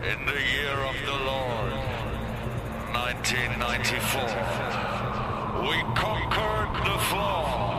In the year of the Lord, 1994, we conquered the flaw.